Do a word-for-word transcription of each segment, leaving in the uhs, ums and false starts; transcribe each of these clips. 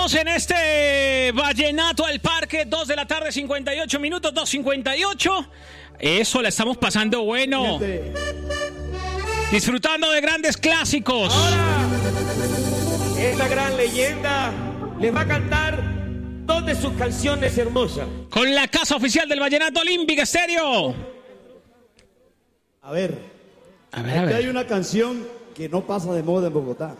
Estamos en este Vallenato al Parque, dos de la tarde, cincuenta y ocho minutos, dos cincuenta y ocho. Eso, la estamos pasando bueno. Disfrutando de grandes clásicos. Ahora, esta gran leyenda les va a cantar dos de sus canciones hermosas. Con la casa oficial del Vallenato, Olímpica Estéreo. A ver, a ver, a aquí ver. hay una canción que no pasa de moda en Bogotá.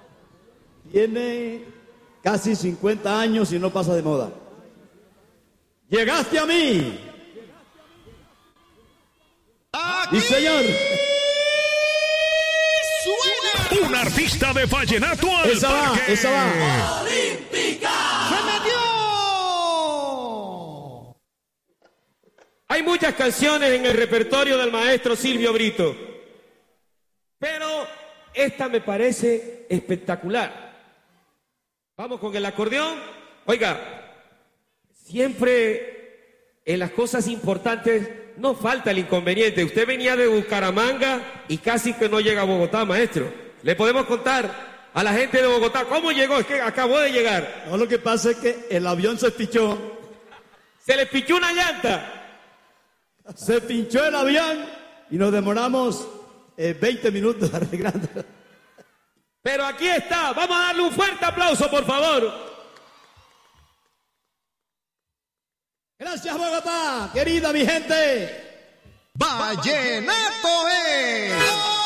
Tiene casi cincuenta años y no pasa de moda. Llegaste a mí. Aquí Y señor. suena un artista de vallenato al Esa va, parque. esa va. Olímpica. ¡Se metió! Hay muchas canciones en el repertorio del maestro Silvio Brito, pero esta me parece espectacular. Vamos con el acordeón. Oiga, siempre en las cosas importantes no falta el inconveniente. Usted venía de Bucaramanga y casi que no llega a Bogotá, maestro. Le podemos contar a la gente de Bogotá cómo llegó. Es que acabó de llegar. No, lo que pasa es que el avión se pichó. Se le pichó una llanta. Se pinchó el avión y nos demoramos eh, veinte minutos arreglando. Pero aquí está. Vamos a darle un fuerte aplauso, por favor. Gracias, Bogotá, querida mi gente. Vallenato es.